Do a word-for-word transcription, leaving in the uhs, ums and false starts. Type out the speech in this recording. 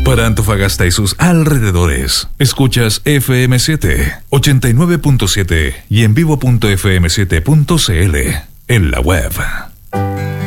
Para Antofagasta y sus alrededores, escuchas F M siete, ochenta y nueve punto siete y en vivo punto f m siete punto c l en la web.